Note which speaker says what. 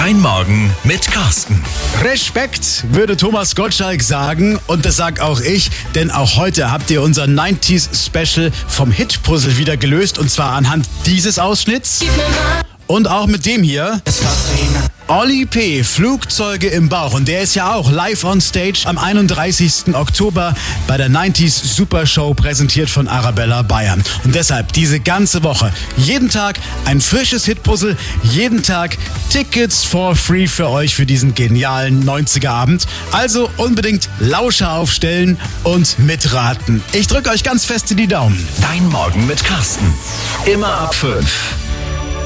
Speaker 1: Dein Morgen mit Carsten.
Speaker 2: Respekt, würde Thomas Gottschalk sagen, und das sag auch ich, denn auch heute habt ihr unser 90s Special vom Hit-Puzzle wieder gelöst, und zwar anhand dieses Ausschnitts und auch mit dem hier. Oli P., Flugzeuge im Bauch, und der ist ja auch live on stage am 31. Oktober bei der 90s Super Show, präsentiert von Arabella Bayern. Und deshalb diese ganze Woche, jeden Tag ein frisches Hitpuzzle, jeden Tag Tickets for free für euch für diesen genialen 90er-Abend. Also unbedingt Lauscher aufstellen und mitraten. Ich drücke euch ganz fest in die Daumen.
Speaker 1: Dein Morgen mit Carsten. Immer ab 5.